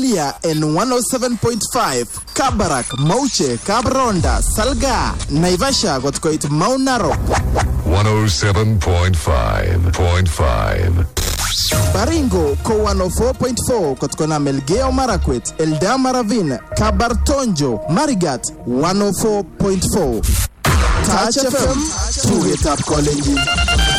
in 107.5 Kabarak, Mauche, Kabronda, Salga, Naivasha got quite Mount Narok 107.5. Baringo ko 104.4 kotkona Melgeo Marakwet, Eldama Ravine, Kabartonjo, Marigat 104.4. Touch FM, to get up calling.